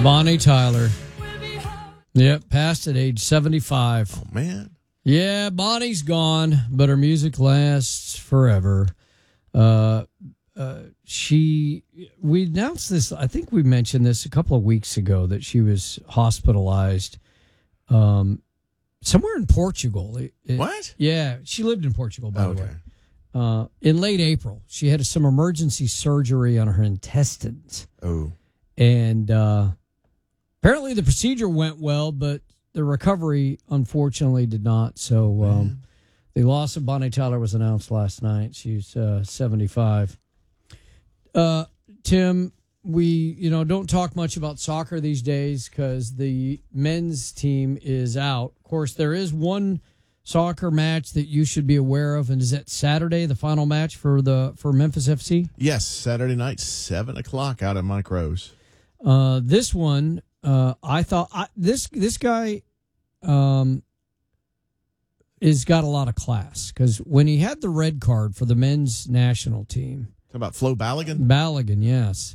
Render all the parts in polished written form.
Bonnie Tyler. Yep, passed at age 75. Oh, man. Yeah, Bonnie's gone, but her music lasts forever. We announced this, I think we mentioned this a couple of weeks ago, that she was hospitalized somewhere in Portugal. What? Yeah, she lived in Portugal, by the Okay. way. In late April, she had some emergency surgery on her intestines. Oh. And apparently the procedure went well, but the recovery, unfortunately, did not. So the loss of Bonnie Tyler was announced last night. She's 75. Tim, we don't talk much about soccer these days because the men's team is out. Of course, there is one soccer match that you should be aware of, and is that Saturday, the final match for Memphis FC? Yes, Saturday night, 7 o'clock out at Mike Rose. This one, I thought this guy has got a lot of class because when he had the red card for the men's national team, Talking about Flo Balogun? Balogun, yes,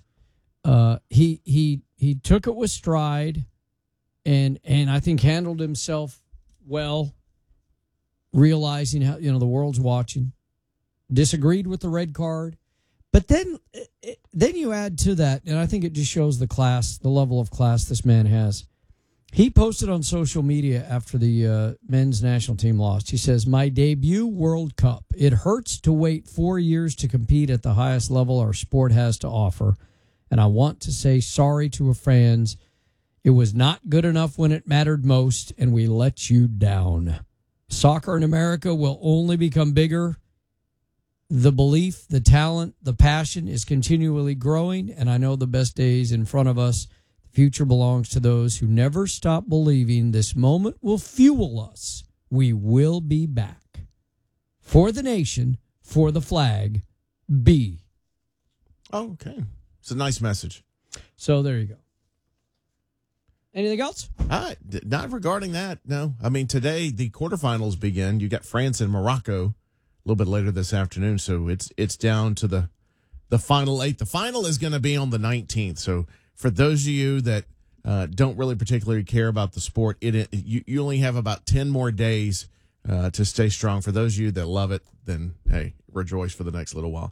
he took it with stride, and I think handled himself well, realizing how the world's watching. Disagreed with the red card. But then you add to that, and I think it just shows the level of class this man has. He posted on social media after the men's national team lost. He says, "My debut World Cup. It hurts to wait 4 years to compete at the highest level our sport has to offer. And I want to say sorry to our fans. It was not good enough when it mattered most, and we let you down. Soccer in America will only become bigger. The belief, the talent, the passion is continually growing, and I know the best days in front of us. The future belongs to those who never stop believing. This moment will fuel us. We will be back. For the nation, for the flag, be." Oh, okay. It's a nice message. So there you go. Anything else? Not regarding that, no. I mean, today the quarterfinals begin. You got France and Morocco a little bit later this afternoon, so it's down to the final 8. The final is going to be on the 19th. So for those of you that don't really particularly care about the sport, you only have about 10 more days to stay strong. For those of you that love it, then hey, rejoice for the next little while.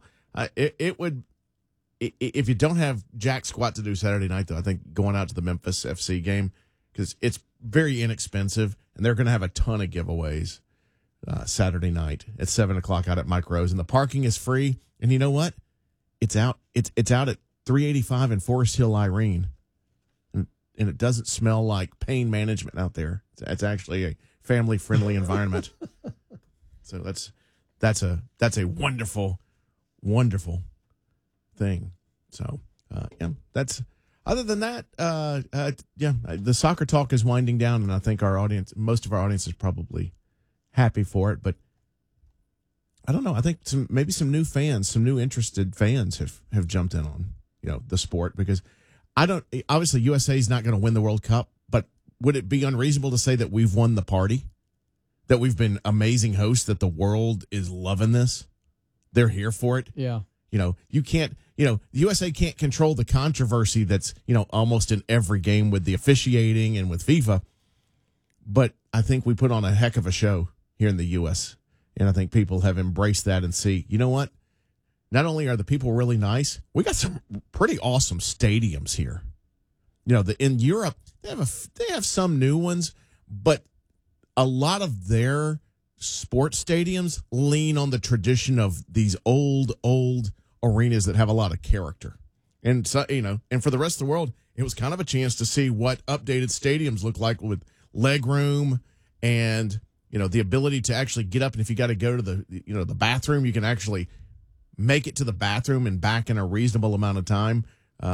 If you don't have jack squat to do Saturday night, though, I think going out to the Memphis FC game, because it's very inexpensive, and they're going to have a ton of giveaways Saturday night at 7 o'clock out at Mike Rose, and the parking is free. And you know what? It's out. It's out at 385 in Forest Hill, Irene, and it doesn't smell like pain management out there. It's actually a family friendly environment. So that's a wonderful, wonderful thing. So yeah, that's other than that. The soccer talk is winding down, and I think most of our audience is probably happy for it. But I don't know. I think maybe some new fans, some new interested fans have jumped in on the sport, because obviously USA is not going to win the World Cup, but would it be unreasonable to say that we've won the party, that we've been amazing hosts, that the world is loving this, they're here for it? Yeah. You can't, the USA can't control the controversy that's, almost in every game with the officiating and with FIFA. But I think we put on a heck of a show here in the U.S. And I think people have embraced that and see, you know what? Not only are the people really nice, we got some pretty awesome stadiums here. In Europe, they have some new ones, but a lot of their sports stadiums lean on the tradition of these old arenas that have a lot of character. And so, and for the rest of the world, it was kind of a chance to see what updated stadiums look like with leg room and, the ability to actually get up. And if you got to go to the bathroom, you can actually make it to the bathroom and back in a reasonable amount of time.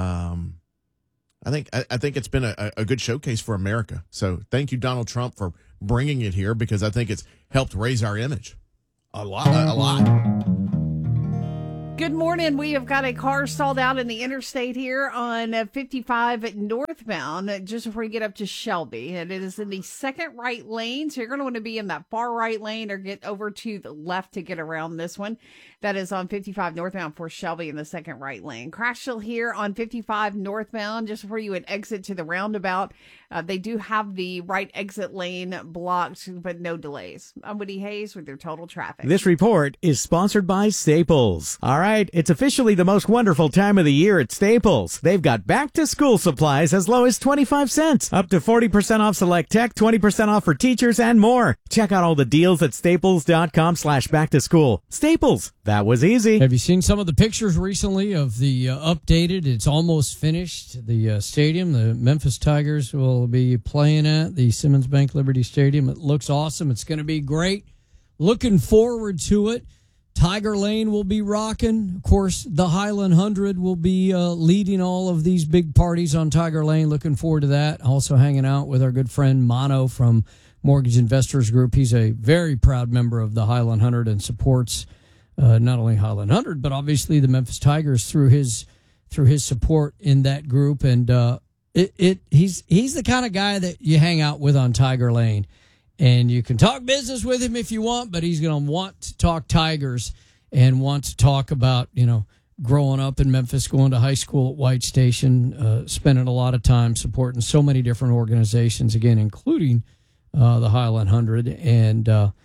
I think it's been a good showcase for America. So thank you, Donald Trump, for bringing it here, because I think it's helped raise our image a lot. Good morning. We have got a car stalled out in the interstate here on 55 northbound, just before you get up to Shelby. And it is in the second right lane. So you're going to want to be in that far right lane or get over to the left to get around this one. That is on 55 northbound for Shelby in the second right lane. Crash still here on 55 northbound, just before you would exit to the roundabout. They do have the right exit lane blocked, but no delays. I'm Woody Hayes with your total traffic. This report is sponsored by Staples. All right, it's officially the most wonderful time of the year at Staples. They've got back-to-school supplies as low as 25 cents, up to 40% off select tech, 20% off for teachers, and more. Check out all the deals at staples.com/back-to-school. Staples, that was easy. Have you seen some of the pictures recently of the updated, it's almost finished, the stadium the Memphis Tigers will be playing at, the Simmons Bank Liberty Stadium? It looks awesome. It's going to be great. Looking forward to it. Tiger Lane will be rocking. Of course, the Highland 100 will be leading all of these big parties on Tiger Lane. Looking forward to that. Also hanging out with our good friend Mono from Mortgage Investors Group. He's a very proud member of the Highland 100 and supports not only Highland 100, but obviously the Memphis Tigers through his support in that group. And he's the kind of guy that you hang out with on Tiger Lane. And you can talk business with him if you want, but he's going to want to talk Tigers and want to talk about, growing up in Memphis, going to high school at White Station, spending a lot of time supporting so many different organizations, again, including the Highland 100. And,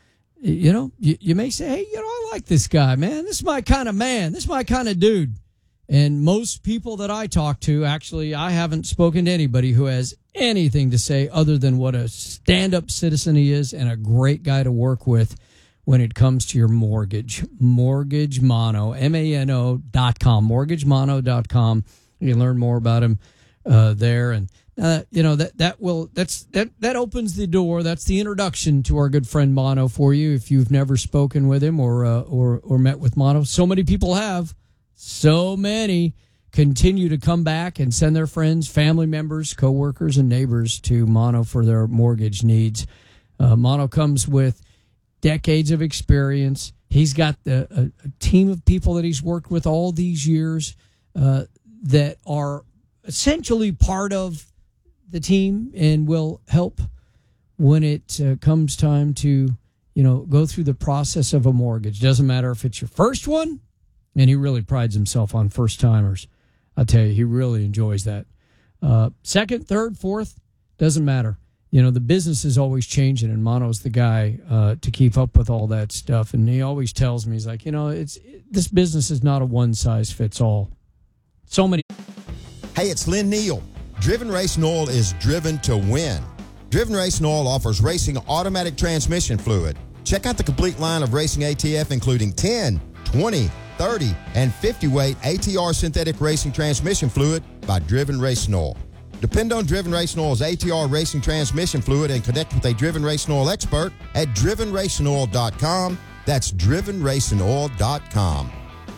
you may say, hey, I like this guy, man. This is my kind of man. This is my kind of dude. And most people that I talk to, actually, I haven't spoken to anybody who has anything to say other than what a stand-up citizen he is and a great guy to work with when it comes to your mortgage. Mortgage Mono, MANO.com, mortgagemono.com. You can learn more about him there. And, that opens the door. That's the introduction to our good friend Mono for you if you've never spoken with him or met with Mono. So many people have. So many continue to come back and send their friends, family members, coworkers, and neighbors to Mono for their mortgage needs. Mono comes with decades of experience. He's got a team of people that he's worked with all these years that are essentially part of the team and will help when it comes time to, go through the process of a mortgage. Doesn't matter if it's your first one. And he really prides himself on first-timers. I'll tell you, he really enjoys that. Second, third, fourth, doesn't matter. The business is always changing, and Mono's the guy to keep up with all that stuff. And he always tells me, he's like, this business is not a one-size-fits-all. So many. Hey, it's Lynn Neal. Driven Racing Oil is driven to win. Driven Racing Oil offers racing automatic transmission fluid. Check out the complete line of racing ATF, including 10, 20, 30, and 50-weight ATR synthetic racing transmission fluid by Driven Racing Oil. Depend on Driven Racing Oil's ATR racing transmission fluid and connect with a Driven Racing Oil expert at drivenracingoil.com. That's drivenracingoil.com.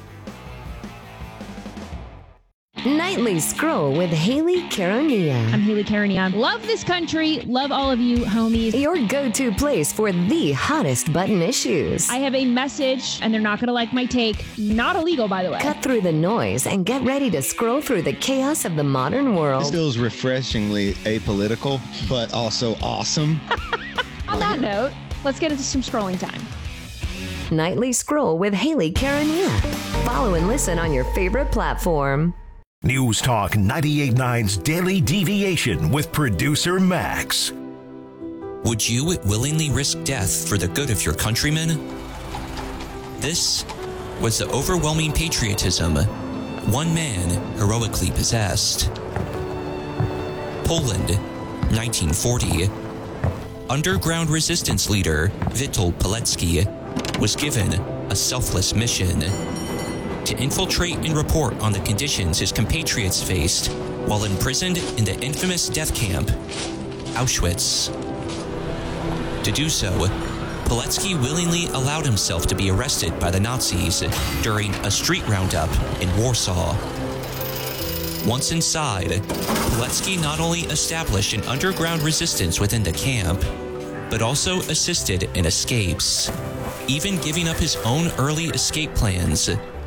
Nightly Scroll with Haley Caronia. I'm Haley Caronia. Love this country. Love all of you, homies. Your go-to place for the hottest button issues. I have a message, and they're not going to like my take. Not illegal, by the way. Cut through the noise and get ready to scroll through the chaos of the modern world. This feels refreshingly apolitical, but also awesome. On that note, let's get into some scrolling time. Nightly Scroll with Haley Caronia. Follow and listen on your favorite platform. News Talk 98.9's Daily Deviation with producer Max. Would you willingly risk death for the good of your countrymen? This was the overwhelming patriotism one man heroically possessed. Poland, 1940. Underground resistance leader Witold Pilecki was given a selfless mission to infiltrate and report on the conditions his compatriots faced while imprisoned in the infamous death camp, Auschwitz. To do so, Pilecki willingly allowed himself to be arrested by the Nazis during a street roundup in Warsaw. Once inside, Pilecki not only established an underground resistance within the camp, but also assisted in escapes, even giving up his own early escape plans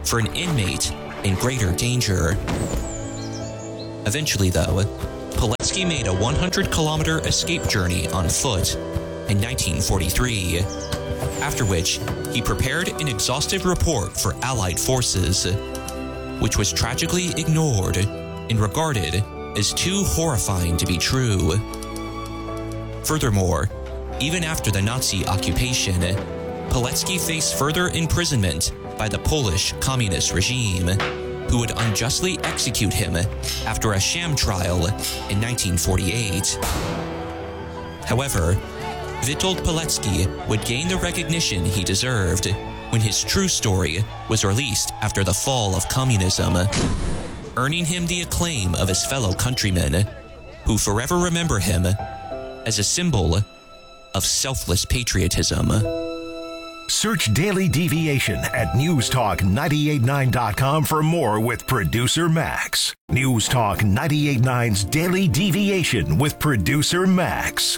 for an inmate in greater danger. Eventually, though, Pilecki made a 100-kilometer escape journey on foot in 1943, after which he prepared an exhaustive report for Allied forces, which was tragically ignored and regarded as too horrifying to be true. Furthermore, even after the Nazi occupation, Pilecki faced further imprisonment by the Polish communist regime, who would unjustly execute him after a sham trial in 1948. However, Witold Pilecki would gain the recognition he deserved when his true story was released after the fall of communism, earning him the acclaim of his fellow countrymen, who forever remember him as a symbol of selfless patriotism. Search Daily Deviation at newstalk989.com for more with producer Max. News Talk 98.9's Daily Deviation with producer Max.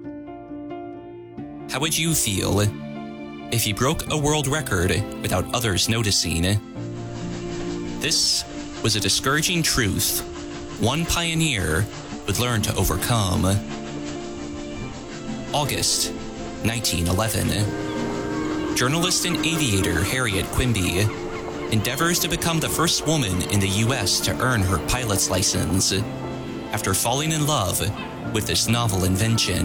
How would you feel if you broke a world record without others noticing? This was a discouraging truth one pioneer would learn to overcome. August 1911. Journalist and aviator Harriet Quimby endeavors to become the first woman in the U.S. to earn her pilot's license after falling in love with this novel invention.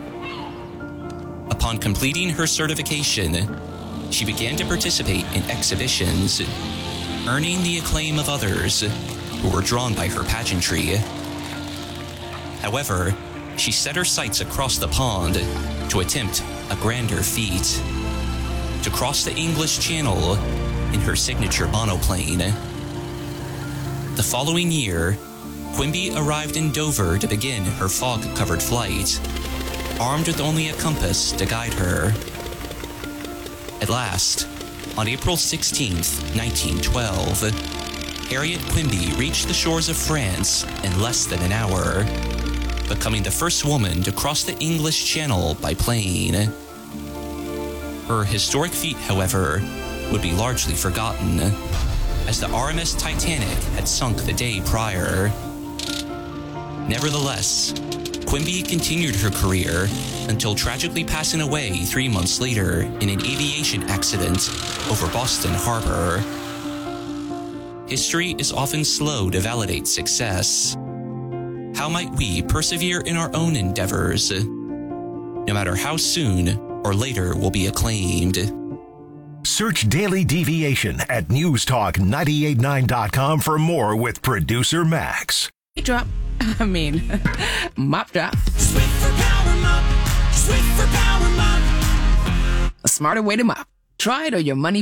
Upon completing her certification, she began to participate in exhibitions, earning the acclaim of others who were drawn by her pageantry. However, she set her sights across the pond to attempt a grander feat: to cross the English Channel in her signature monoplane. The following year, Quimby arrived in Dover to begin her fog-covered flight, armed with only a compass to guide her. At last, on April 16th, 1912, Harriet Quimby reached the shores of France in less than an hour, becoming the first woman to cross the English Channel by plane. Her historic feat, however, would be largely forgotten, as the RMS Titanic had sunk the day prior. Nevertheless, Quimby continued her career until tragically passing away 3 months later in an aviation accident over Boston Harbor. History is often slow to validate success. How might we persevere in our own endeavors, no matter how soon or later we'll be acclaimed? Search Daily Deviation at newstalk989.com for more with producer Max. Mop drop. Sweet for power mop. Sweet for power mop. A smarter way to mop. Try it or your money.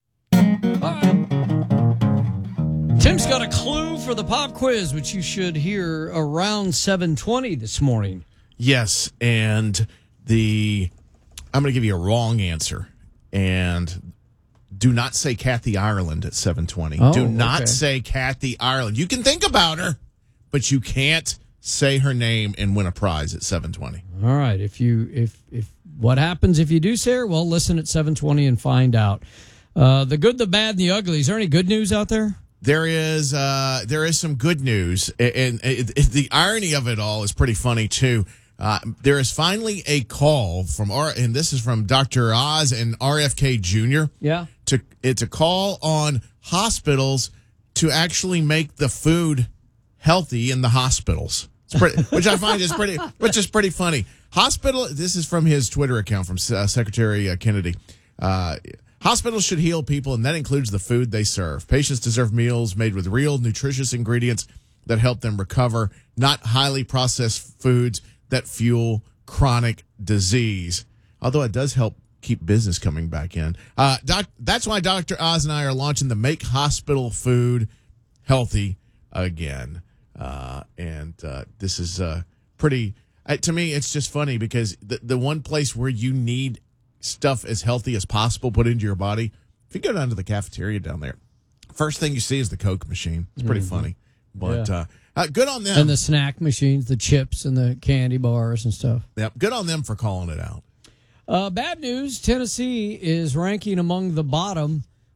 Tim's got a clue for the pop quiz, which you should hear around 7:20 this morning. Yes, and I'm going to give you a wrong answer. And do not say Kathy Ireland at 7:20. Oh, do not okay. say Kathy Ireland. You can think about her, but you can't say her name and win a prize at 7:20. All right. If what happens if you do say her? Well, listen at 7:20 and find out. The good, the bad, and the ugly. Is there any good news out there? There is some good news, and the irony of it all is pretty funny too. There is finally a call and this is from Dr. Oz and RFK Jr. Yeah. It's a call on hospitals to actually make the food healthy in the hospitals, which I find is pretty funny. This is from his Twitter account from Secretary Kennedy. Hospitals should heal people, and that includes the food they serve. Patients deserve meals made with real, nutritious ingredients that help them recover, not highly processed foods that fuel chronic disease. Although it does help keep business coming back in. That's why Dr. Oz and I are launching the Make Hospital Food Healthy again. This is pretty... to me, it's just funny because the one place where you need stuff as healthy as possible put into your body, if you go down to the cafeteria down there, first thing you see is the Coke machine. It's pretty funny. But good on them. And the snack machines, the chips and the candy bars and stuff. Yep, good on them for calling it out. Bad news, Tennessee is ranking among the bottom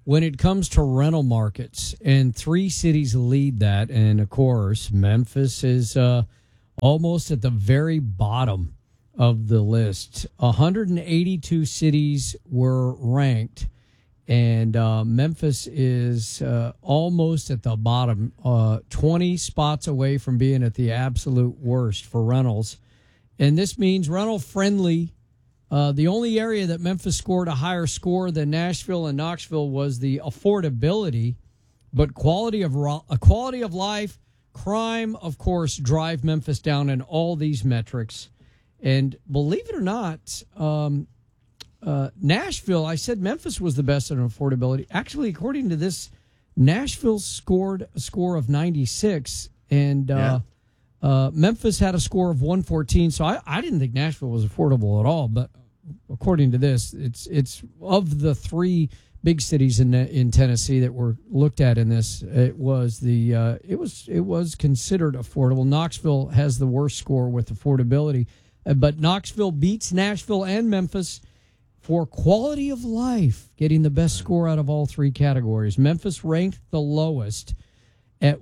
when it comes to rental markets, and 3 cities lead that. And, of course, Memphis is almost at the very bottom of the list. 182 cities were ranked, and Memphis is almost at the bottom, 20 spots away from being at the absolute worst for rentals. And this means rental-friendly. The only area that Memphis scored a higher score than Nashville and Knoxville was the affordability, but quality of life, crime, of course, drive Memphis down in all these metrics. And believe it or not, Nashville, I said Memphis was the best in affordability. Actually, according to this, Nashville scored a score of 96, and Memphis had a score of 114. So I didn't think Nashville was affordable at all, but according to this, it's of the 3 big cities in Tennessee that were looked at in this, it was considered affordable. Knoxville has the worst score with affordability, but Knoxville beats Nashville and Memphis for quality of life, getting the best score out of all 3 categories. Memphis ranked the lowest at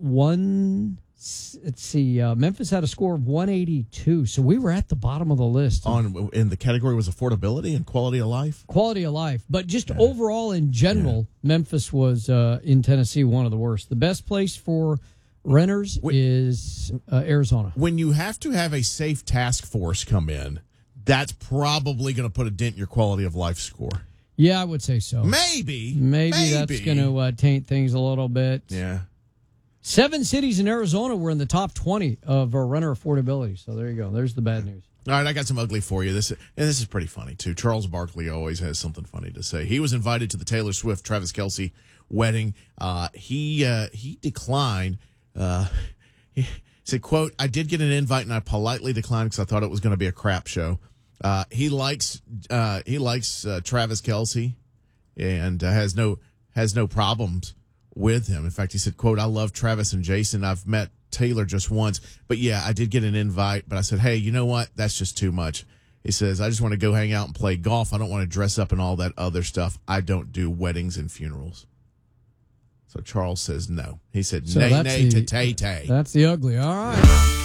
Memphis had a score of 182, so we were at the bottom of the list. And the category was affordability and quality of life? Quality of life. But just overall, in general, Memphis was, in Tennessee, one of the worst. The best place for renters is Arizona. When you have to have a safe task force come in, that's probably going to put a dent in your quality of life score. Yeah, I would say so. Maybe that's going to taint things a little bit. Yeah. 7 cities in Arizona were in the top 20 of renter affordability. So there you go. There's the bad news. All right, I got some ugly for you. This is pretty funny, too. Charles Barkley always has something funny to say. He was invited to the Taylor Swift, Travis Kelce wedding. He declined. He said, quote, "I did get an invite and I politely declined because I thought it was going to be a crap show." He likes Travis Kelce and has no problems with him. In fact, he said, quote, "I love Travis and Jason. I've met Taylor just once, but yeah, I did get an invite, but I said, hey, you know what? That's just too much." He says, "I just want to go hang out and play golf. I don't want to dress up and all that other stuff. I don't do weddings and funerals." So Charles says no. He said, nay to Tay-Tay. That's the ugly. All right.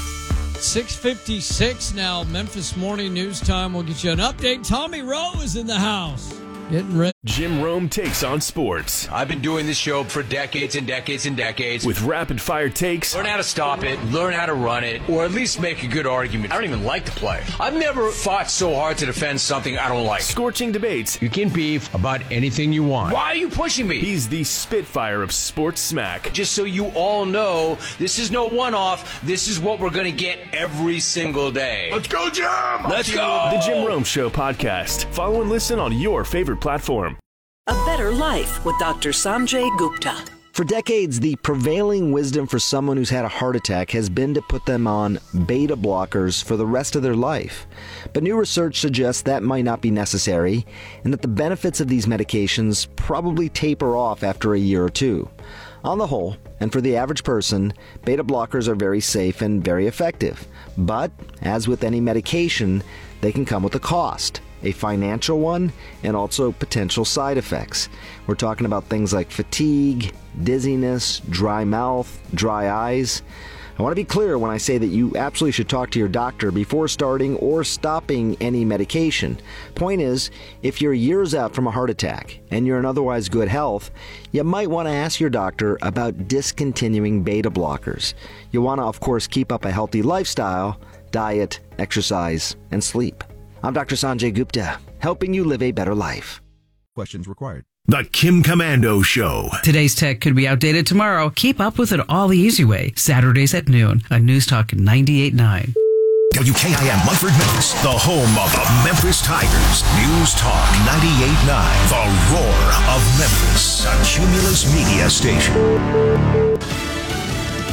6:56 now, Memphis Morning News Time. We'll get you an update. Tommy Rowe is in the house. Getting ready. Jim Rome takes on sports. I've been doing this show for decades and decades and decades. With rapid-fire takes. Learn how to stop it, learn how to run it, or at least make a good argument. I don't even like to play. I've never fought so hard to defend something I don't like. Scorching debates. You can beef about anything you want. Why are you pushing me? He's the Spitfire of sports smack. Just so you all know, this is no one-off. This is what we're going to get every single day. Let's go, Jim! Let's go! The Jim Rome Show podcast. Follow and listen on your favorite platform. A Better Life with Dr. Sanjay Gupta. For decades, the prevailing wisdom for someone who's had a heart attack has been to put them on beta blockers for the rest of their life. But new research suggests that might not be necessary, and that the benefits of these medications probably taper off after a year or 2. On the whole, and for the average person, beta blockers are very safe and very effective. But, as with any medication, they can come with a cost. A financial one, and also potential side effects. We're talking about things like fatigue, dizziness, dry mouth, dry eyes. I want to be clear when I say that you absolutely should talk to your doctor before starting or stopping any medication. Point is, if you're years out from a heart attack and you're in otherwise good health, you might want to ask your doctor about discontinuing beta blockers. You'll want to, of course, keep up a healthy lifestyle, diet, exercise, and sleep. I'm Dr. Sanjay Gupta, helping you live a better life. Questions required. The Kim Komando Show. Today's tech could be outdated tomorrow. Keep up with it all the easy way. Saturdays at noon on News Talk 98.9. WKIM Munford, Memphis, the home of the Memphis Tigers. News Talk 98.9, the roar of Memphis, a Cumulus media station.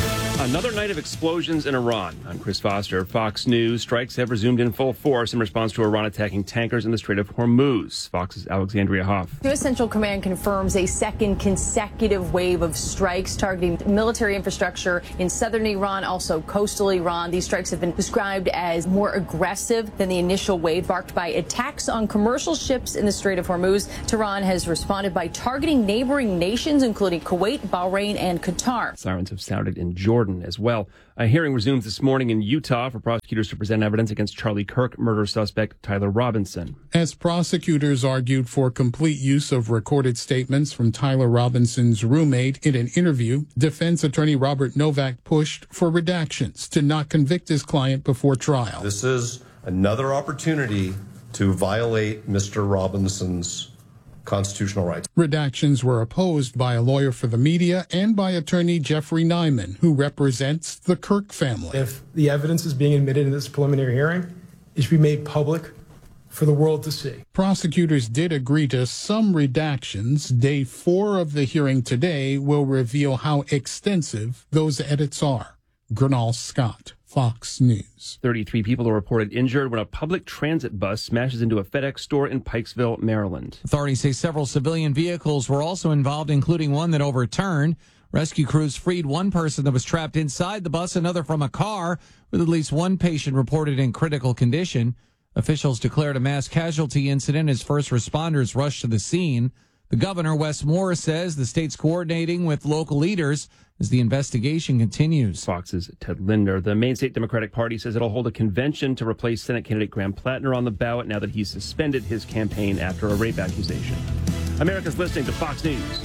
Another night of explosions in Iran. I'm Chris Foster. Fox News. Strikes have resumed in full force in response to Iran attacking tankers in the Strait of Hormuz. Fox's Alexandria Hoff. U.S. Central Command confirms a second consecutive wave of strikes targeting military infrastructure in southern Iran, also coastal Iran. These strikes have been described as more aggressive than the initial wave, marked by attacks on commercial ships in the Strait of Hormuz. Tehran has responded by targeting neighboring nations, including Kuwait, Bahrain, and Qatar. Sirens have sounded in Jordan as well. A hearing resumes this morning in Utah for prosecutors to present evidence against Charlie Kirk murder suspect Tyler Robinson. As prosecutors argued for complete use of recorded statements from Tyler Robinson's roommate in an interview, defense attorney Robert Novak pushed for redactions to not convict his client before trial. This is another opportunity to violate Mr. Robinson's constitutional rights. Redactions were opposed by a lawyer for the media and by attorney Jeffrey Nyman, who represents the Kirk family. If the evidence is being admitted in this preliminary hearing, it should be made public for the world to see. Prosecutors did agree to some redactions. Day 4 of the hearing today will reveal how extensive those edits are. Gernal Scott, Fox News. 33 people are reported injured when a public transit bus smashes into a FedEx store in Pikesville, Maryland. Authorities say several civilian vehicles were also involved, including one that overturned. Rescue crews freed one person that was trapped inside the bus, another from a car, with at least one patient reported in critical condition. Officials declared a mass casualty incident as first responders rushed to the scene. The governor, Wes Moore, says the state's coordinating with local leaders as the investigation continues. Fox's Ted Linder. The Maine State Democratic Party says it'll hold a convention to replace Senate candidate Graham Plattner on the ballot now that he's suspended his campaign after a rape accusation. America's listening to Fox News.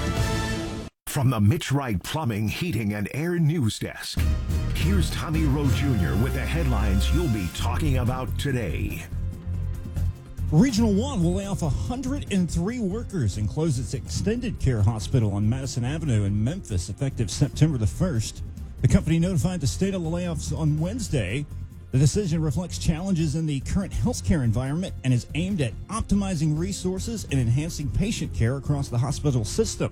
From the Mitch Wright Plumbing, Heating, and Air News Desk, here's Tommy Rowe Jr. with the headlines you'll be talking about today. Regional 1 will lay off 103 workers and close its extended care hospital on Madison Avenue in Memphis effective September the 1st. The company notified the state of the layoffs on Wednesday. The decision reflects challenges in the current healthcare environment and is aimed at optimizing resources and enhancing patient care across the hospital system.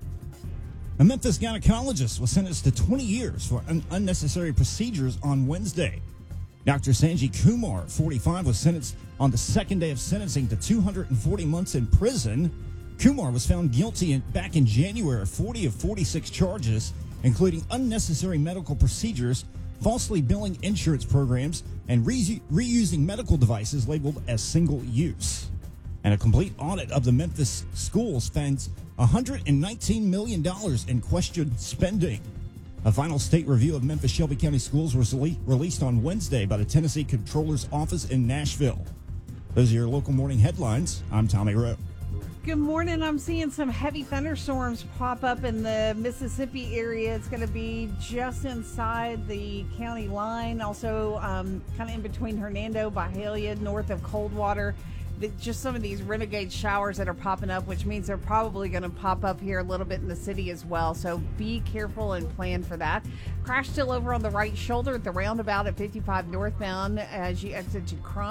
A Memphis gynecologist was sentenced to 20 years for unnecessary procedures on Wednesday. Dr. Sanjay Kumar, 45, was sentenced on the second day of sentencing to 240 months in prison. Kumar was found guilty back in January of 40 of 46 charges, including unnecessary medical procedures, falsely billing insurance programs, and reusing medical devices labeled as single use. And a complete audit of the Memphis schools finds $119 million in questioned spending. A final state review of Memphis Shelby County schools was released on Wednesday by the Tennessee Comptroller's Office in Nashville. Those are your local morning headlines. I'm Tommy Rowe. Good morning. I'm seeing some heavy thunderstorms pop up in the Mississippi area. It's going to be just inside the county line, also kind of in between Hernando, Byhalia, north of Coldwater. Just some of these renegade showers that are popping up, which means they're probably going to pop up here a little bit in the city as well. So be careful and plan for that. Crash still over on the right shoulder at the roundabout at 55 northbound as you exit to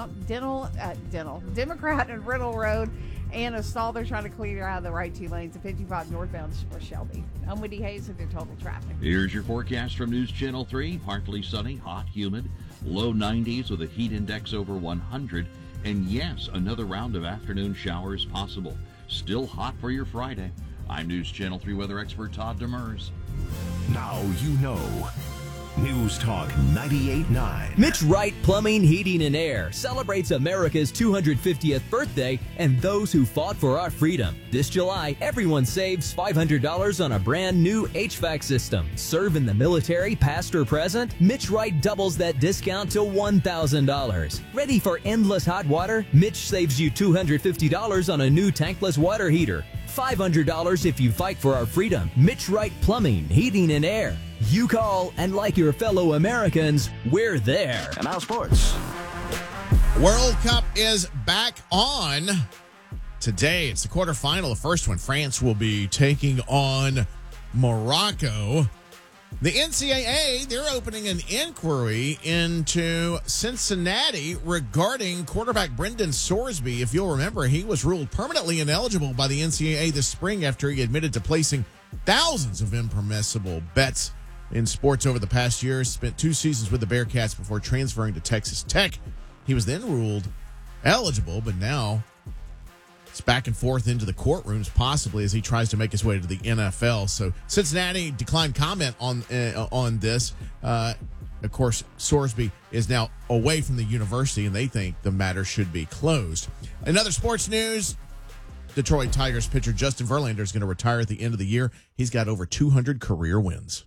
Democrat and Riddle Road. And a stall they're trying to clear out of the right 2 lanes at 55 northbound for Shelby. I'm Wendy Hayes with your total traffic. Here's your forecast from News Channel 3. Partly sunny, hot, humid, low 90s with a heat index over 100. And yes, another round of afternoon showers possible. Still hot for your Friday. I'm News Channel 3 weather expert Todd Demers. Now you know. News Talk 98.9. Mitch Wright Plumbing, Heating, and Air celebrates America's 250th birthday and those who fought for our freedom. This July, everyone saves $500 on a brand new HVAC system. Serve in the military, past or present? Mitch Wright doubles that discount to $1,000. Ready for endless hot water? Mitch saves you $250 on a new tankless water heater. $500 if you fight for our freedom. Mitch Wright Plumbing, Heating, and Air. You call, and like your fellow Americans, we're there. And now sports. World Cup is back on today. It's the quarterfinal. The first one, France will be taking on Morocco. The NCAA, they're opening an inquiry into Cincinnati regarding quarterback Brendan Sorsby. If you'll remember, he was ruled permanently ineligible by the NCAA this spring after he admitted to placing thousands of impermissible bets in sports over the past year. Spent 2 seasons with the Bearcats before transferring to Texas Tech. He was then ruled eligible, but now it's back and forth into the courtrooms, possibly as he tries to make his way to the NFL. So Cincinnati declined comment on this. Of course, Sorsby is now away from the university, and they think the matter should be closed. In other sports news, Detroit Tigers pitcher Justin Verlander is going to retire at the end of the year. He's got over 200 career wins.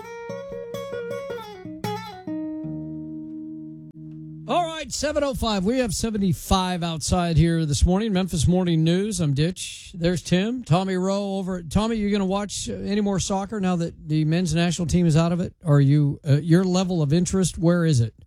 All right, 7:05. We have 75 outside here this morning. Memphis Morning News. I'm Ditch. There's Tim. Tommy Rowe over. Tommy, you going to watch any more soccer now that the men's national team is out of it? Or are you your level of interest? Where is it?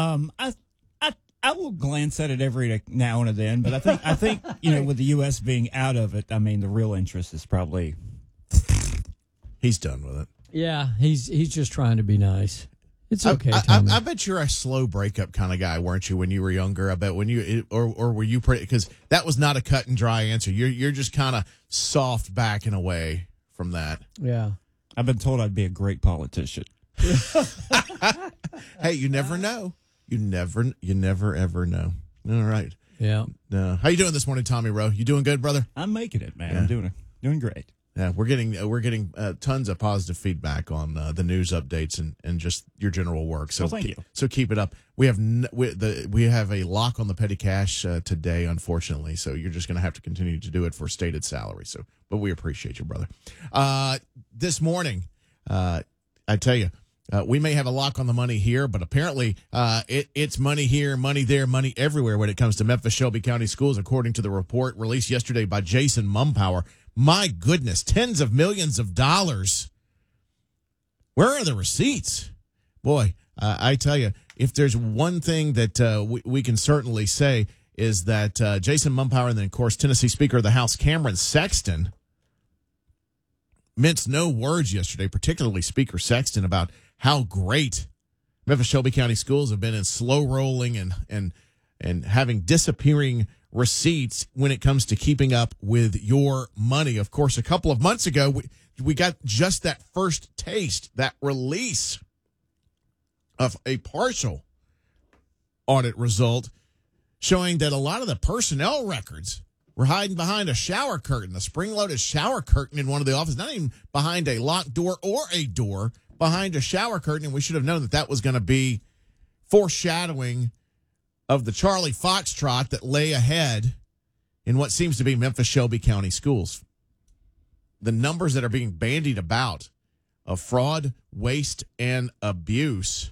I will glance at it every now and then, but I think with the U.S. being out of it, I mean the real interest is probably he's done with it. Yeah, he's just trying to be nice. It's okay, Tommy. I bet you're a slow breakup kind of guy, weren't you, when you were younger? I bet when you or were you pretty, because that was not a cut and dry answer. You're just kind of soft backing away from that. Yeah, I've been told I'd be a great politician. Hey, you never know. You never ever know. All right. Yeah. How you doing this morning, Tommy Rowe? You doing good, brother? I'm making it, man. Yeah. I'm doing great. Yeah, we're getting tons of positive feedback on the news updates and just your general work. So thank you. So keep it up. We have we have a lock on the petty cash today, unfortunately. So you're just going to have to continue to do it for stated salary. So, but we appreciate you, brother. This morning, I tell you, we may have a lock on the money here, but apparently it's money here, money there, money everywhere when it comes to Memphis Shelby County Schools, according to the report released yesterday by Jason Mumpower. My goodness, tens of millions of dollars. Where are the receipts? Boy, I tell you, if there's one thing that we can certainly say is that Jason Mumpower and then, of course, Tennessee Speaker of the House Cameron Sexton minced no words yesterday, particularly Speaker Sexton, about how great Memphis Shelby County Schools have been in slow rolling and having disappearing receipts when it comes to keeping up with your money. Of course, a couple of months ago, we got just that first taste, that release of a partial audit result showing that a lot of the personnel records were hiding behind a shower curtain, a spring-loaded shower curtain in one of the offices, not even behind a locked door or a door, behind a shower curtain. And we should have known that that was going to be foreshadowing of the Charlie Foxtrot that lay ahead in what seems to be Memphis Shelby County Schools. The numbers that are being bandied about of fraud, waste, and abuse,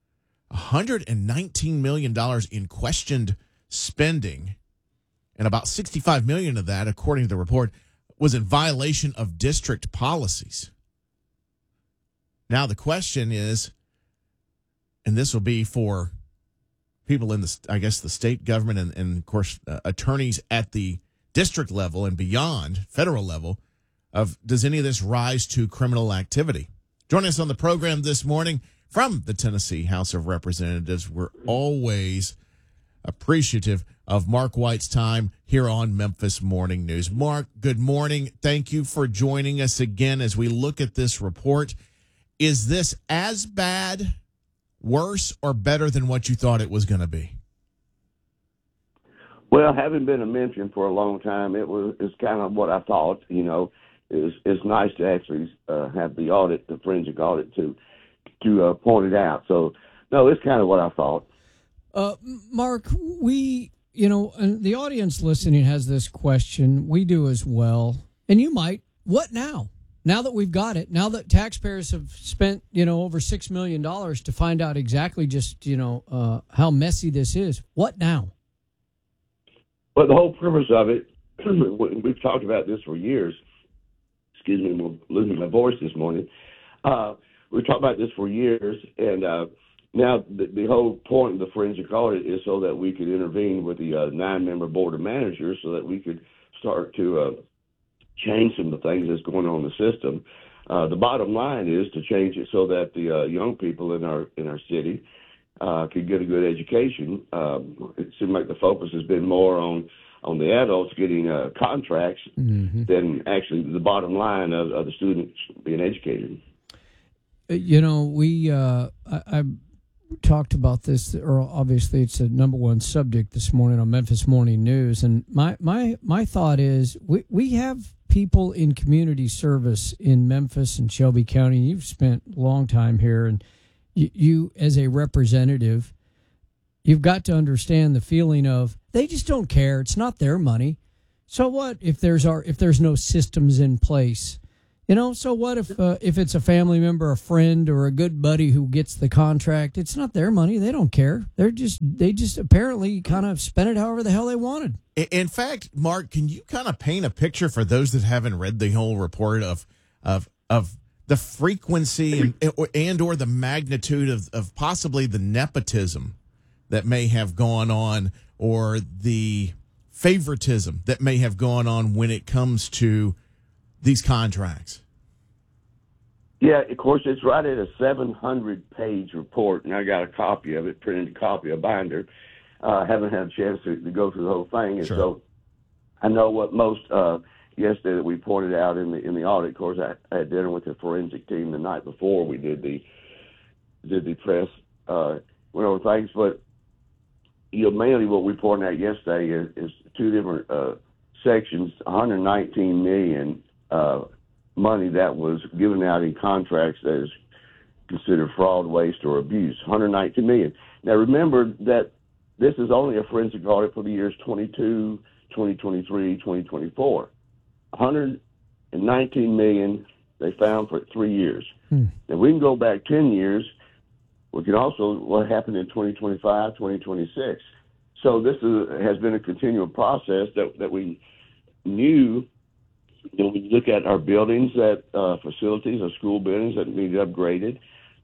$119 million in questioned spending, and about $65 million of that, according to the report, was in violation of district policies. Now the question is, and this will be for people in the, I guess, the state government and of course, attorneys at the district level and beyond, federal level, of does any of this rise to criminal activity? Joining us on the program this morning from the Tennessee House of Representatives, we're always appreciative of Mark White's time here on Memphis Morning News. Mark, good morning. Thank you for joining us again as we look at this report. Is this as bad, worse, or better than what you thought it was going to be? Well, having been a mention for a long time, it's kind of what I thought. You know, it's nice to actually have the audit, the forensic audit, to point it out. So, no, it's kind of what I thought. Mark, and the audience listening has this question. We do as well. And you might. What now? Now that we've got it, now that taxpayers have spent, over $6 million to find out exactly just, how messy this is, what now? Well, the whole purpose of it, we've talked about this for years. Excuse me, I'm losing my voice this morning. We've talked about this for years, and now the whole point of the forensic audit is so that we could intervene with the 9-member board of managers so that we could start to change some of the things that's going on in the system. The bottom line is to change it so that the young people in our city could get a good education. It seems like the focus has been more on the adults getting contracts than actually the bottom line of the students being educated. I talked about this, or obviously it's a number one subject this morning on Memphis Morning News, and my thought is we have people in community service in Memphis and Shelby County. You've spent a long time here, and you as a representative, you've got to understand the feeling of they just don't care. It's not their money. So what if there's no systems in place? So what if it's a family member, a friend, or a good buddy who gets the contract? It's not their money. They don't care. They just apparently kind of spent it however the hell they wanted. In fact, Mark, can you kind of paint a picture for those that haven't read the whole report of the frequency and or the magnitude of possibly the nepotism that may have gone on, or the favoritism that may have gone on when it comes to these contracts? Yeah, of course, it's right at a 700-page report, and I got a copy of it, printed a copy, a binder. I haven't had a chance to go through the whole thing, and so I know what most yesterday that we pointed out in the audit. Of course, I had dinner with the forensic team the night before we did the press, went over things, but mainly what we pointed out yesterday is two different sections. $119 million money that was given out in contracts that is considered fraud, waste, or abuse. $119 million. Now remember that this is only a forensic audit for the years 22, 2023, 2024. $119 million they found for 3 years. Now we can go back 10 years. We can also what happened in 2025, 2026. So this has been a continual process that we knew. We look at our buildings, facilities, our school buildings that need upgraded.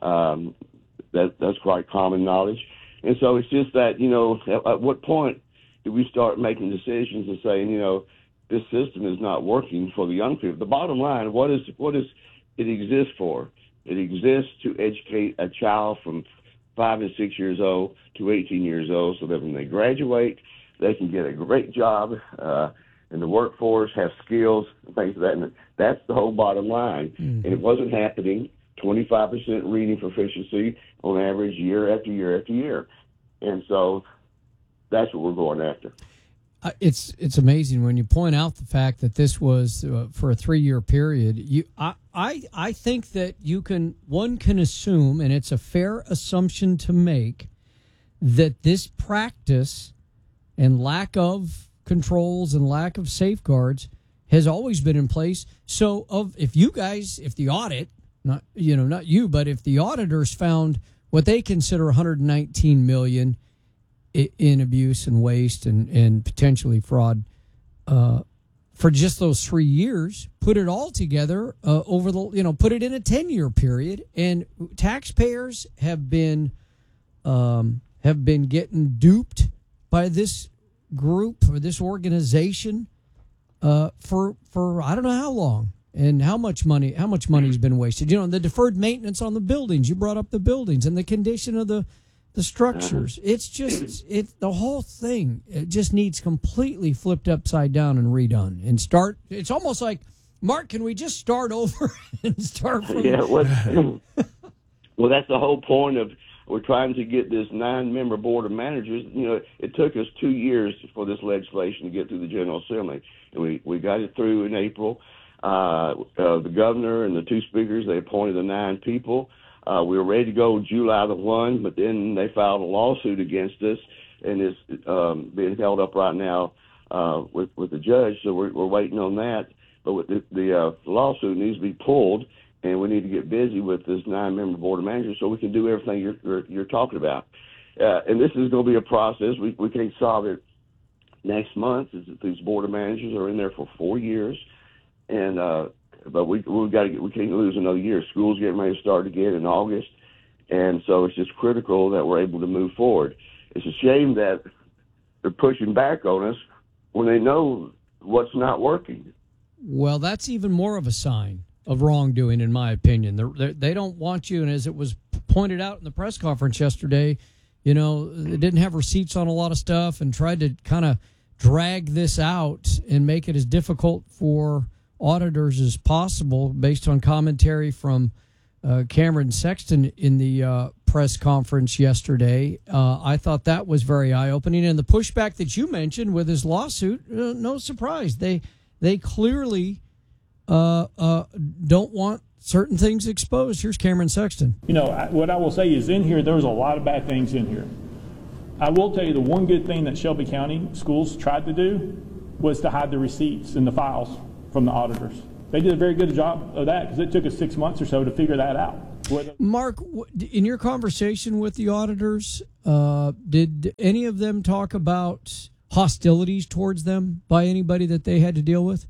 That's quite common knowledge. And so it's just that, at what point do we start making decisions and saying, this system is not working for the young people? The bottom line, what is it exist for? It exists to educate a child from 5 and 6 years old to 18 years old, so that when they graduate, they can get a great job in the workforce, have skills, things like that. And that's the whole bottom line. Mm-hmm. And it wasn't happening. 25% reading proficiency on average year after year after year. And so that's what we're going after. It's amazing when you point out the fact that this was for a 3-year period. I think that one can assume, and it's a fair assumption to make, that this practice and lack of controls and lack of safeguards has always been in place. So if the audit, not you, but if the auditors found what they consider 119 million in abuse and waste and potentially fraud for just those 3 years, put it all together over put it in a 10-year period, and taxpayers have been getting duped by this group or this organization for I don't know how long, and how much money's been wasted. The deferred maintenance on the buildings. You brought up the buildings and the condition of the structures. It's just the whole thing. It just needs completely flipped upside down and redone and start. It's almost like, Mark, can we just start over and start from? Yeah. Well, that's the whole point of. We're trying to get this 9-member board of managers. It took us 2 years for this legislation to get through the General Assembly, and we got it through in April. The governor and the 2 speakers, they appointed the 9 people. We were ready to go July the 1, but then they filed a lawsuit against us, and it's being held up right now with the judge. So we're waiting on that. But with the lawsuit needs to be pulled. And we need to get busy with this 9-member board of managers so we can do everything you're talking about. And this is going to be a process. We can't solve it next month. These board of managers are in there for 4 years, and but we can't lose another year. School's getting ready to start again in August, and so it's just critical that we're able to move forward. It's a shame that they're pushing back on us when they know what's not working. Well, that's even more of a sign of wrongdoing, in my opinion. They don't want you, and as it was pointed out in the press conference yesterday, they didn't have receipts on a lot of stuff and tried to kind of drag this out and make it as difficult for auditors as possible based on commentary from Cameron Sexton in the press conference yesterday. I thought that was very eye-opening. And the pushback that you mentioned with his lawsuit, no surprise. They clearly don't want certain things exposed. Here's Cameron Sexton. What I will say is in here, there's a lot of bad things in here. I will tell you the one good thing that Shelby County schools tried to do was to hide the receipts and the files from the auditors. They did a very good job of that because it took us 6 months or so to figure that out. Mark, in your conversation with the auditors, did any of them talk about hostilities towards them by anybody that they had to deal with?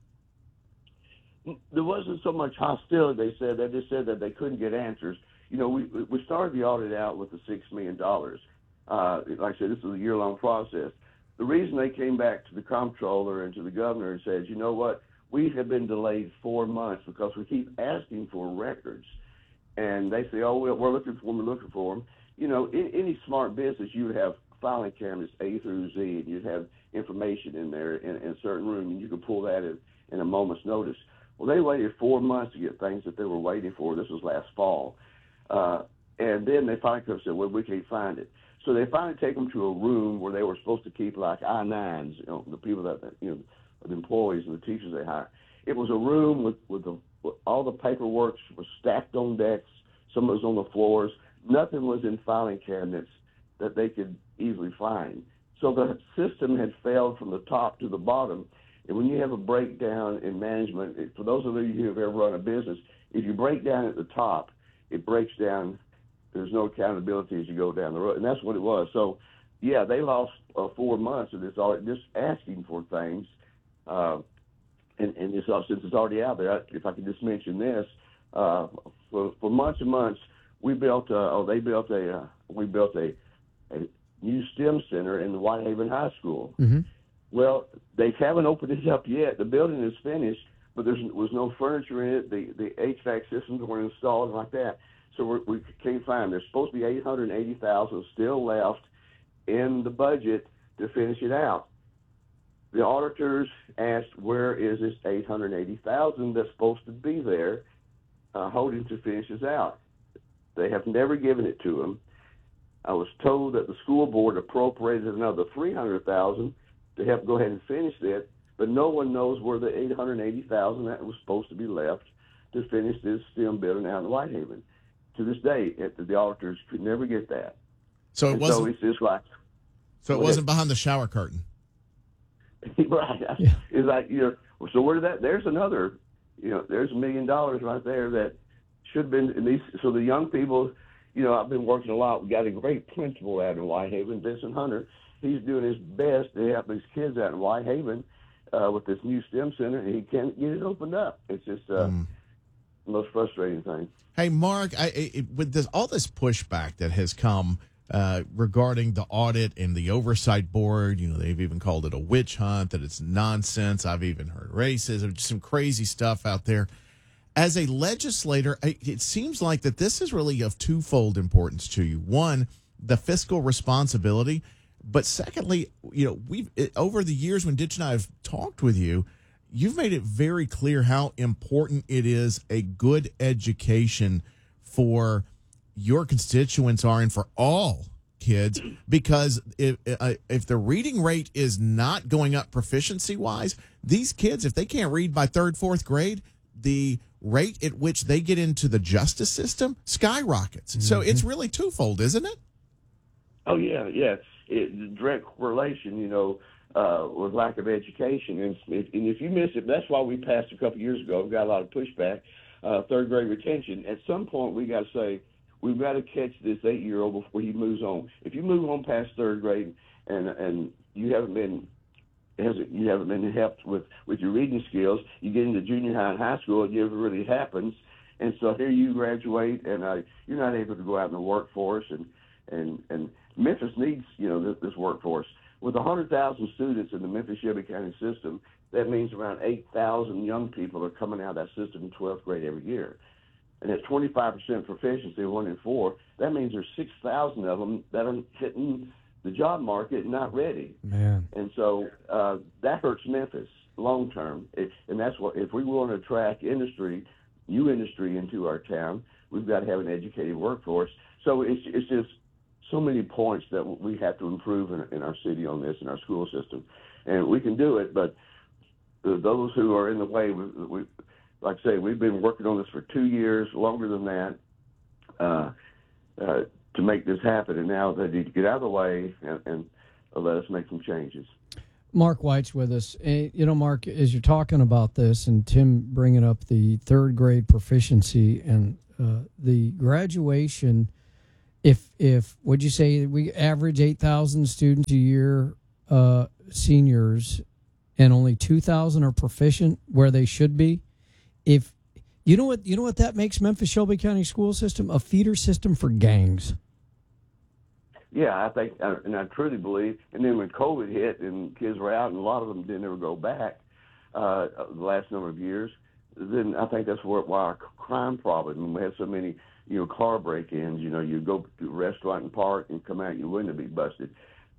There wasn't so much hostility. They just said that they couldn't get answers. We started the audit out with the $6 million. Like I said, this was a year-long process. The reason they came back to the comptroller and to the governor and said, you know what, we have been delayed 4 months because we keep asking for records. And they say, we're looking for them. In any smart business, you would have filing cabinets A through Z, and you'd have information in there in a certain room, and you could pull that in a moment's notice. Well, they waited 4 months to get things that they were waiting for. This was last fall. And then they finally come and said, well, we can't find it. So they finally take them to a room where they were supposed to keep like I-9s, the people that, the employees and the teachers they hire. It was a room with all the paperwork was stacked on decks. Some was on the floors. Nothing was in filing cabinets that they could easily find. So the system had failed from the top to the bottom. And when you have a breakdown in management, for those of you who have ever run a business, if you break down at the top, it breaks down. There's no accountability as you go down the road. And that's what it was. So, yeah, they lost 4 months of this audit just asking for things. And since it's already out there, if I could just mention this, for months and months, we built a new STEM center in the Whitehaven High School. Mm-hmm. Well, they haven't opened it up yet. The building is finished, but there was no furniture in it. The HVAC systems weren't installed like that. So we can't find them. There's supposed to be $880,000 still left in the budget to finish it out. The auditors asked, where is this $880,000 that's supposed to be there holding to finish this out? They have never given it to them. I was told that the school board appropriated another $300,000 to help go ahead and finish it, but no one knows where the $880,000 that was supposed to be left to finish this STEM building out in Whitehaven. To this day, the auditors could never get that. So it wasn't. So it's just like. So it wasn't behind the shower curtain. Right. Yeah. It's like So where did that? There's another. There's $1 million right there that should have been in these. So the young people. I've been working a lot. We got a great principal out in Whitehaven, Vincent Hunter. He's doing his best to help these kids out in Whitehaven with this new STEM center, and he can't get it opened up. It's just the most frustrating thing. Hey, Mark, with all this pushback that has come regarding the audit and the oversight board, they've even called it a witch hunt, that it's nonsense. I've even heard racism, just some crazy stuff out there. As a legislator, it seems like that this is really of twofold importance to you. One, the fiscal responsibility. But secondly, we've over the years when Ditch and I have talked with you, you've made it very clear how important it is a good education for your constituents are and for all kids, because if the reading rate is not going up proficiency-wise, these kids, if they can't read by third, fourth grade, the rate at which they get into the justice system skyrockets. Mm-hmm. So it's really twofold, isn't it? Oh, yeah. Direct correlation, with lack of education. And if you miss it, that's why we passed a couple years ago. We got a lot of pushback, third grade retention. At some point, we got to say, we've got to catch this 8-year-old before he moves on. If you move on past third grade and you haven't been helped with your reading skills, you get into junior high and high school, it never really happens. And so here you graduate, and you're not able to go out in the workforce. And Memphis needs, this workforce. With 100,000 students in the Memphis-Shelby County system, that means around 8,000 young people are coming out of that system in 12th grade every year. And at 25% proficiency, 1 in 4, that means there's 6,000 of them that are hitting the job market and not ready. Man. And so that hurts Memphis long term. And that's what, if we want to attract new industry into our town, we've got to have an educated workforce. So it's just so many points that we have to improve in our city on this, in our school system. And we can do it, but those who are in the way, we like I say, we've been working on this for 2 years, longer than that, to make this happen. And now they need to get out of the way and let us make some changes. Mark White's with us. Mark, as you're talking about this, and Tim bringing up the third grade proficiency and the graduation, if would you say we average 8,000 students a year, seniors, and only 2,000 are proficient where they should be? If you know what that makes Memphis Shelby County school system a feeder system for gangs. Yeah, I think, and I truly believe. And then when COVID hit and kids were out, and a lot of them didn't ever go back the last number of years, then I think that's why our crime problem. And we had so many, car break-ins. You go to a restaurant and park and come out, you wouldn't be busted.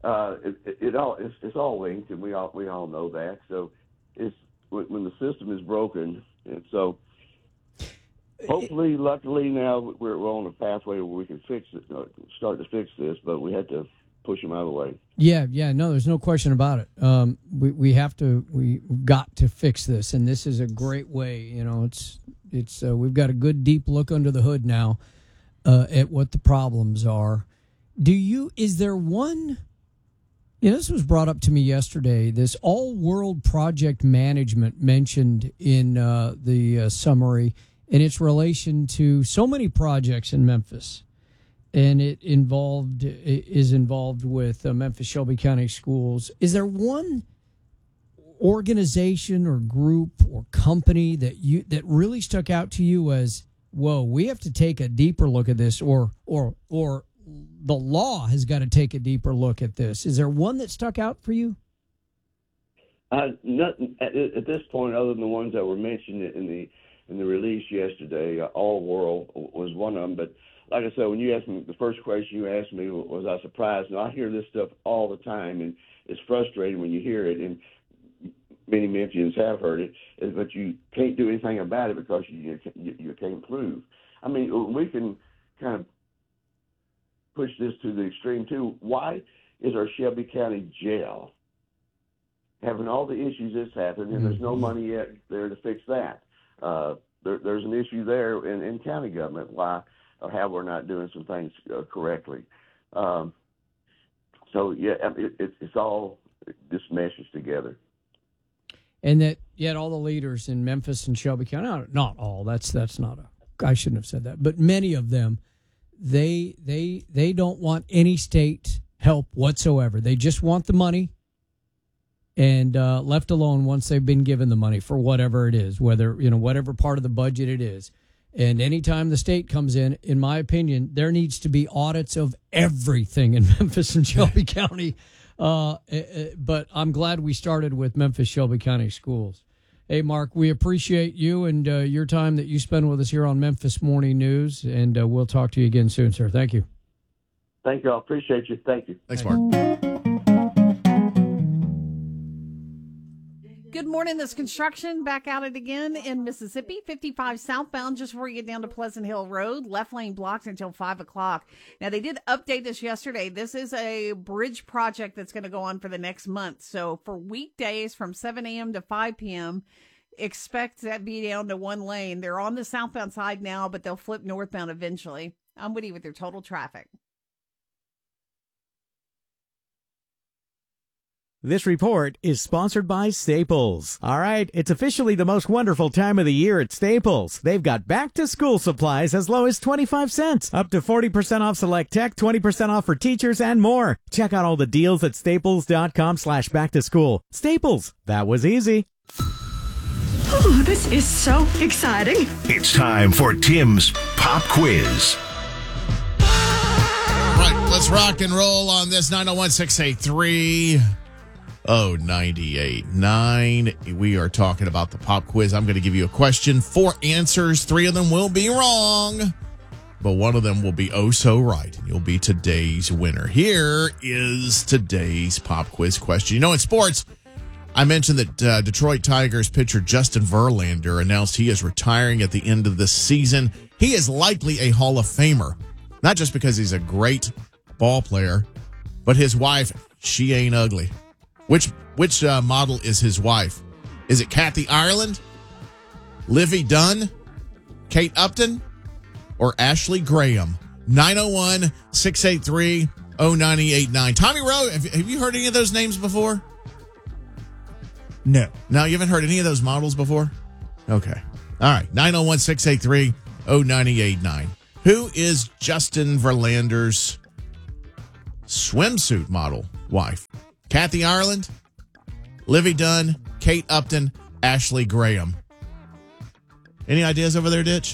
It's all linked, and we all know that. So it's when the system is broken, and so. Hopefully, luckily, now we're on a pathway where we can start to fix this, but we had to push them out of the way. Yeah, no, there's no question about it. We've got to fix this, and this is a great way. It's we've got a good deep look under the hood now at what the problems are. Is there one? This was brought up to me yesterday. This all-world project management mentioned in the summary. In its relation to so many projects in Memphis, and it is involved with Memphis Shelby County Schools. Is there one organization or group or company that really stuck out to you as, whoa, we have to take a deeper look at this, or the law has got to take a deeper look at this? Is there one that stuck out for you? Nothing at this point, other than the ones that were mentioned in the release yesterday. All World was one of them. But like I said, when you asked me, the first question you asked me, was I surprised? Now, I hear this stuff all the time, and it's frustrating when you hear it, and many Memphians have heard it, but you can't do anything about it because you can't prove. I mean, we can kind of push this to the extreme, too. Why is our Shelby County jail having all the issues that's happened, and there's no money yet there to fix that? There's an issue there in county government, why or how we're not doing some things correctly. So, yeah, it's all just meshes together. And that yet all the leaders in Memphis and Shelby County, not all, that's not I shouldn't have said that, but many of them, they don't want any state help whatsoever. They just want the money. And left alone once they've been given the money for whatever it is, whatever part of the budget it is. And anytime the state comes in my opinion, there needs to be audits of everything in Memphis and Shelby County. But I'm glad we started with Memphis Shelby County Schools. Hey, Mark, we appreciate you and your time that you spend with us here on Memphis Morning News, and we'll talk to you again soon, sir. Thank you. Thank you. I appreciate you. Thank you. Thanks, Mark. Good morning. This construction back at it again in Mississippi. 55 southbound just before you get down to Pleasant Hill Road. Left lane blocked until 5 o'clock. Now, they did update this yesterday. This is a bridge project that's going to go on for the next month. So for weekdays from 7 a.m. to 5 p.m., expect that be down to one lane. They're on the southbound side now, but they'll flip northbound eventually. I'm Woody with your total traffic. This report is sponsored by Staples. All right, it's officially the most wonderful time of the year at Staples. They've got back-to-school supplies as low as 25 cents, up to 40% off select tech, 20% off for teachers, and more. Check out all the deals at staples.com/back-to-school. Staples, that was easy. Oh, this is so exciting. It's time for Tim's Pop Quiz. All right, let's rock and roll on this 901-683. 98.9. We are talking about the pop quiz. I'm going to give you a question, 4 answers. 3 of them will be wrong, but one of them will be oh so right. And you'll be today's winner. Here is today's pop quiz question. In sports, I mentioned that Detroit Tigers pitcher Justin Verlander announced he is retiring at the end of this season. He is likely a Hall of Famer, not just because he's a great ball player, but his wife, she ain't ugly. Which model is his wife? Is it Kathy Ireland, Livy Dunn, Kate Upton, or Ashley Graham? 901-683-0989. Tommy Rowe, have you heard any of those names before? No. No, you haven't heard any of those models before? Okay. All right. 901-683-0989. Who is Justin Verlander's swimsuit model wife? Kathy Ireland, Livy Dunn, Kate Upton, Ashley Graham. Any ideas over there, Ditch?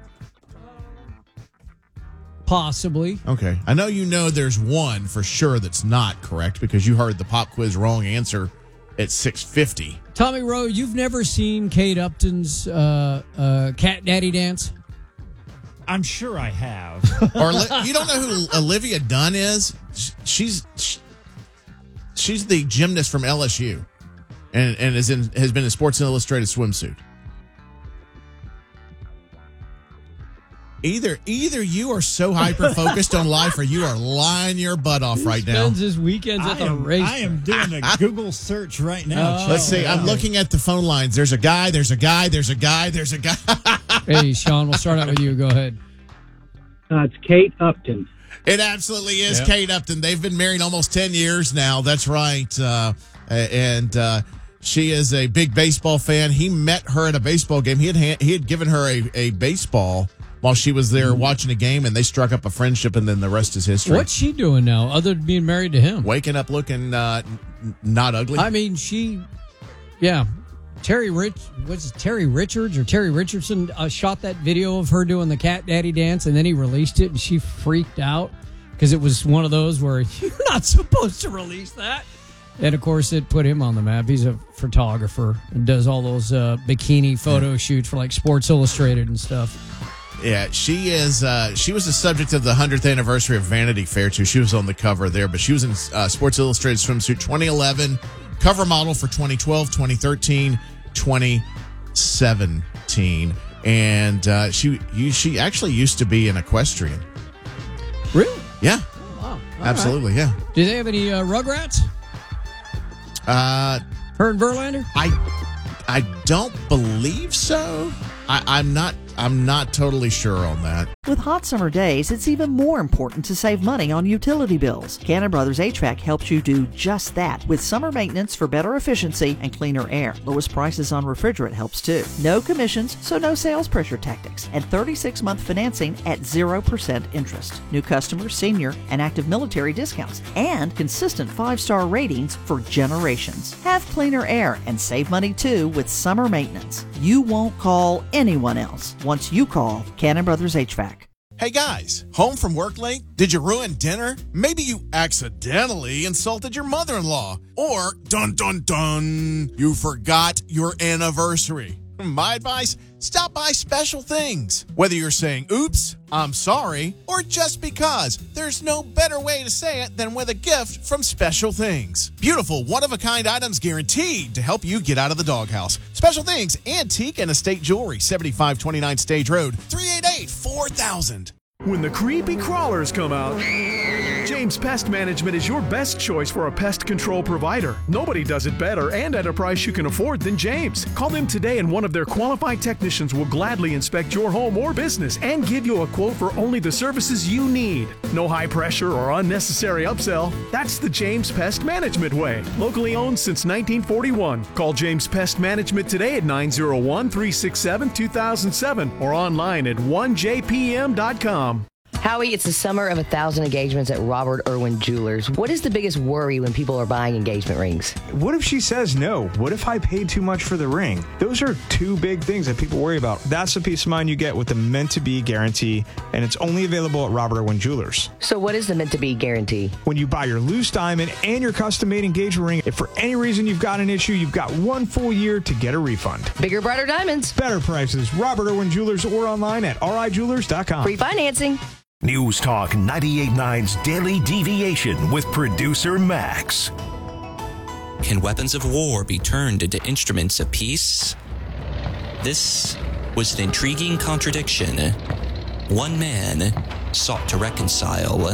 Possibly. Okay. I know there's one for sure that's not correct because you heard the pop quiz wrong answer at 6:50. Tommy Rowe, you've never seen Kate Upton's Cat Daddy dance? I'm sure I have. Or you don't know who Olivia Dunn is? She's the gymnast from LSU, and has been in Sports Illustrated swimsuit. Either you are so hyper focused on life, or you are lying your butt off right now. Spends his weekends at the race. I am doing a Google search right now. Let's see. I'm looking at the phone lines. There's a guy. There's a guy. There's a guy. There's a guy. Hey, Sean, we'll start out with you. Go ahead. It's Kate Upton. It absolutely is Kate Upton. They've been married almost 10 years now. That's right. And she is a big baseball fan. He met her at a baseball game. He had given her a baseball while she was there watching a game, and they struck up a friendship, and then the rest is history. What's she doing now, other than being married to him? Waking up looking not ugly. I mean, Terry Richards or Terry Richardson shot that video of her doing the Cat Daddy dance, and then he released it, and she freaked out because it was one of those where you're not supposed to release that. And, of course, it put him on the map. He's a photographer and does all those bikini photo shoots for, like, Sports Illustrated and stuff. Yeah, she is. She was the subject of the 100th anniversary of Vanity Fair, too. She was on the cover there, but she was in Sports Illustrated swimsuit 2011, cover model for 2012, 2013, 2017. And she actually used to be an equestrian. Really? Yeah. Oh, wow. Absolutely, right. yeah. Do they have any Rugrats? Her and Verlander? I don't believe so. I'm not totally sure on that. With hot summer days, it's even more important to save money on utility bills. Cannon Brothers HVAC helps you do just that with summer maintenance for better efficiency and cleaner air. Lowest prices on refrigerant helps too. No commissions, so no sales pressure tactics. And 36-month financing at 0% interest. New customers, senior, and active military discounts. And consistent 5-star ratings for generations. Have cleaner air and save money too with summer maintenance. You won't call anyone else once you call Cannon Brothers HVAC. Hey guys, home from work late? Did you ruin dinner? Maybe you accidentally insulted your mother-in-law. Or, dun dun dun, you forgot your anniversary. My advice, stop by Special Things. Whether you're saying, oops, I'm sorry, or just because, there's no better way to say it than with a gift from Special Things. Beautiful, one-of-a-kind items guaranteed to help you get out of the doghouse. Special Things, antique and estate jewelry, 7529 Stage Road, 388-4000. When the creepy crawlers come out, James Pest Management is your best choice for a pest control provider. Nobody does it better and at a price you can afford than James. Call them today and one of their qualified technicians will gladly inspect your home or business and give you a quote for only the services you need. No high pressure or unnecessary upsell. That's the James Pest Management way. Locally owned since 1941. Call James Pest Management today at 901-367-2007 or online at 1jpm.com. Howie, it's the summer of 1,000 engagements at Robert Irwin Jewelers. What is the biggest worry when people are buying engagement rings? What if she says no? What if I paid too much for the ring? Those are two big things that people worry about. That's the peace of mind you get with the Meant to Be guarantee, and it's only available at Robert Irwin Jewelers. So what is the Meant to Be guarantee? When you buy your loose diamond and your custom-made engagement ring, if for any reason you've got an issue, you've got 1 full year to get a refund. Bigger, brighter diamonds. Better prices. Robert Irwin Jewelers or online at rijewelers.com. Free financing. News Talk 98.9's Daily Deviation with producer Max. Can weapons of war be turned into instruments of peace? This was an intriguing contradiction. One man sought to reconcile.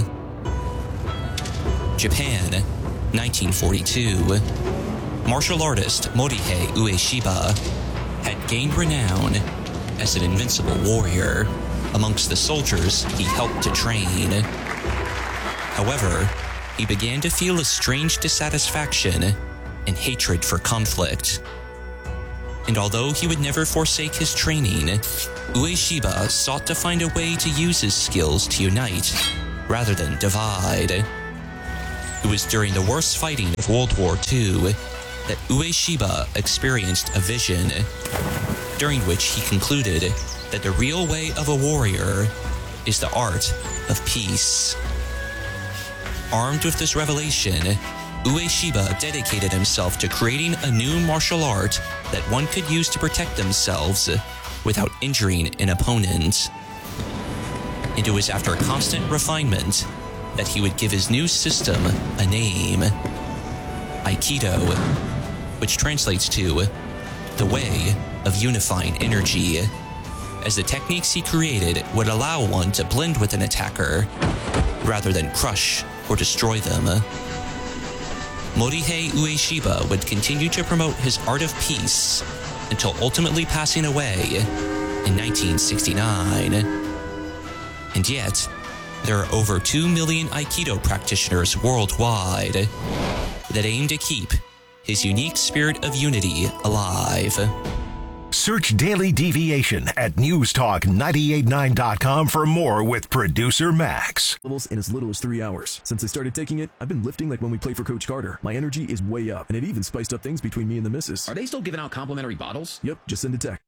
Japan, 1942. Martial artist Morihei Ueshiba had gained renown as an invincible warrior amongst the soldiers he helped to train. However, he began to feel a strange dissatisfaction and hatred for conflict. And although he would never forsake his training, Ueshiba sought to find a way to use his skills to unite rather than divide. It was during the worst fighting of World War II that Ueshiba experienced a vision, during which he concluded that the real way of a warrior is the art of peace. Armed with this revelation, Ueshiba dedicated himself to creating a new martial art that one could use to protect themselves without injuring an opponent. And it was after constant refinement that he would give his new system a name, Aikido, which translates to the way of unifying energy, as the techniques he created would allow one to blend with an attacker rather than crush or destroy them. Morihei Ueshiba would continue to promote his art of peace until ultimately passing away in 1969. And yet, there are over 2 million Aikido practitioners worldwide that aim to keep his unique spirit of unity alive. Search Daily Deviation at newstalk989.com for more with producer Max. In as little as 3 hours. Since I started taking it, I've been lifting like when we played for Coach Carter. My energy is way up, and it even spiced up things between me and the missus. Are they still giving out complimentary bottles? Yep, just send a text.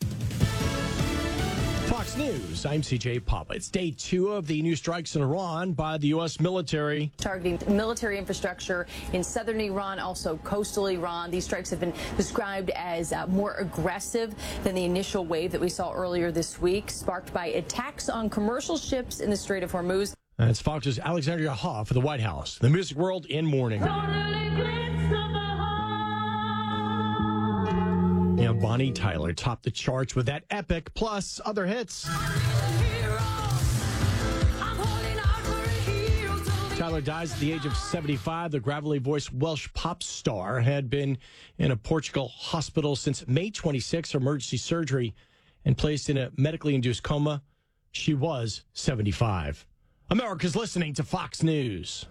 Fox News, I'm CJ Papa. It's day 2 of the new strikes in Iran by the U.S. military. Targeting military infrastructure in southern Iran, also coastal Iran. These strikes have been described as more aggressive than the initial wave that we saw earlier this week, sparked by attacks on commercial ships in the Strait of Hormuz. That's Fox's Alexandria Ha for the White House. The music world in mourning. Yeah, Bonnie Tyler topped the charts with that epic, plus other hits. Tyler dies at the age of 75. The gravelly-voiced Welsh pop star had been in a Portugal hospital since May 26 for emergency surgery and placed in a medically induced coma. She was 75. America's listening to Fox News.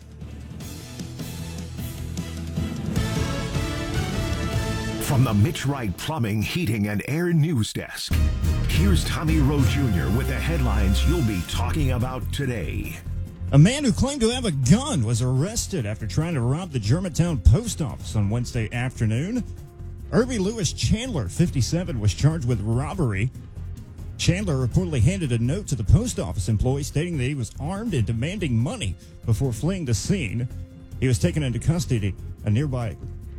From the Mitch Wright Plumbing, Heating, and Air News Desk, here's Tommy Rowe Jr. with the headlines you'll be talking about today. A man who claimed to have a gun was arrested after trying to rob the Germantown post office on Wednesday afternoon. Irby Lewis Chandler, 57, was charged with robbery. Chandler reportedly handed a note to the post office employee stating that he was armed and demanding money before fleeing the scene. He was taken into custody nearby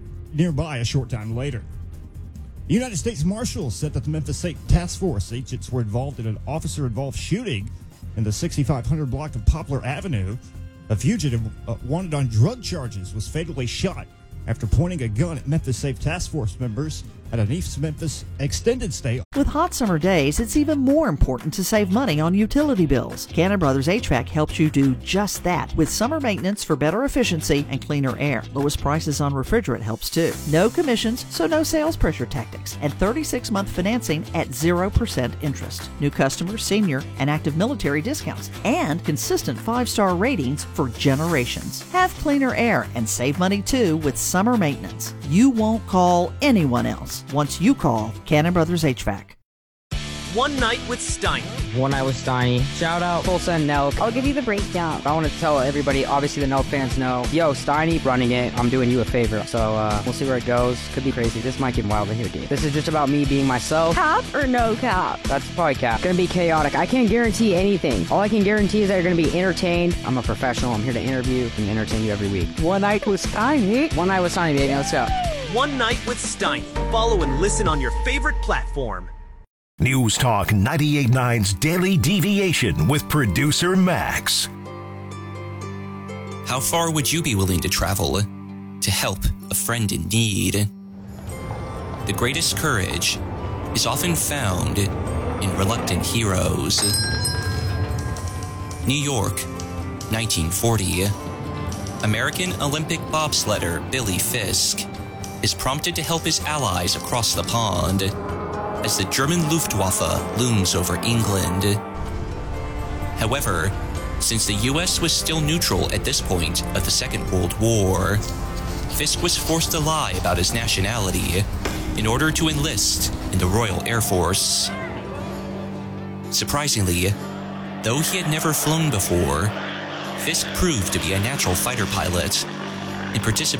a short time later. The United States Marshals said that the Memphis State Task Force agents were involved in an officer-involved shooting in the 6500 block of Poplar Avenue. A fugitive wanted on drug charges was fatally shot after pointing a gun at Memphis State Task Force members at an East Memphis extended stay. With hot summer days, it's even more important to save money on utility bills. Cannon Brothers HVAC helps you do just that with summer maintenance for better efficiency and cleaner air. Lowest prices on refrigerant helps too. No commissions, so no sales pressure tactics. And 36-month financing at 0% interest. New customers, senior, and active military discounts. And consistent 5-star ratings for generations. Have cleaner air and save money too with summer maintenance. You won't call anyone else once you call Cannon Brothers HVAC. One Night with Steiny. One Night with Steiny. Shout out Tulsa and Nelk. I'll give you the breakdown. I want to tell everybody, obviously the Nelk fans know, yo, Steiny running it. I'm doing you a favor. So we'll see where it goes. Could be crazy. This might get wild in here, dude. This is just about me being myself. Cap or no cap? That's probably cap. Gonna be chaotic. I can't guarantee anything. All I can guarantee is that you're gonna be entertained. I'm a professional. I'm here to interview and entertain you every week. One Night with Steiny. One Night with Steiny, baby. Let's go. One Night with Steiny. Follow and listen on your favorite platform. News Talk 98.9's Daily Deviation with producer Max. How far would you be willing to travel to help help a friend in need. The greatest courage is often found in reluctant heroes. New York, 1940. American Olympic bobsledder Billy Fisk is prompted to help his allies across the pond as the German Luftwaffe looms over England. However, since the U.S. was still neutral at this point of the Second World War, Fisk was forced to lie about his nationality in order to enlist in the Royal Air Force. Surprisingly, though he had never flown before, Fisk proved to be a natural fighter pilot and participated